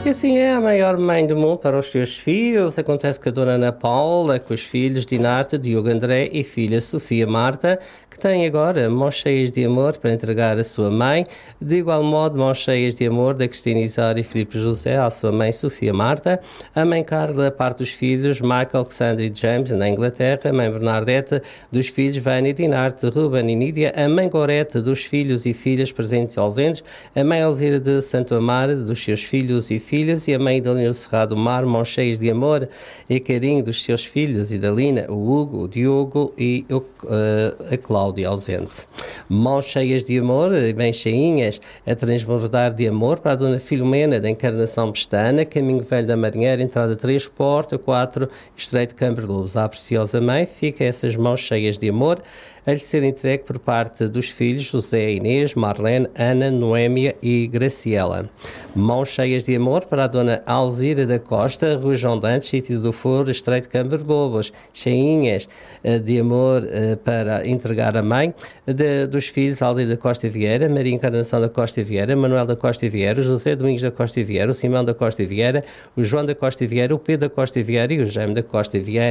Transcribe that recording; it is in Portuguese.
E assim é a maior mãe do mundo para os seus filhos. Acontece que a dona Ana Paula, com os filhos Dinarte, Diogo André e filha Sofia Marta, que têm agora mãos cheias de amor para entregar à sua mãe. De igual modo, mãos cheias de amor da Cristina Isar e Filipe José à sua mãe Sofia Marta. A mãe Carla, a parte dos filhos Michael, Alexandre e James, na Inglaterra. A mãe Bernadette, dos filhos Vânia, Dinarte, Ruben e Nídia. A mãe Gorete, dos filhos e filhas presentes e ausentes. A mãe Alzira de Santo Amaro, dos seus filhos e filhas, e a mãe Dalina Cerrado Mar, mãos cheias de amor e carinho dos seus filhos e Dalina, o Hugo, o Diogo e a Cláudia ausente. Mãos cheias de amor, bem cheinhas, a transbordar de amor para a dona Filomena da Encarnação Pestana, Caminho Velho da Marinheira, entrada 3, porta 4, Estreito Câmara Luz. À preciosa mãe, fica essas mãos cheias de amor a lhe ser entregue por parte dos filhos José, Inês, Marlene, Ana, Noémia e Graciela. Mãos cheias de amor para a dona Alzira da Costa, Rua João Dantes, Sítio do Foro, Estreito Câmara de Lobos. Cheinhas de amor para entregar à mãe dos filhos Alzira da Costa Vieira, Maria Encarnação da Costa Vieira, Manuel da Costa Vieira, José Domingos da Costa Vieira, o Simão da Costa Vieira, o João da Costa Vieira, o Pedro da Costa Vieira e o Jaime da Costa Vieira.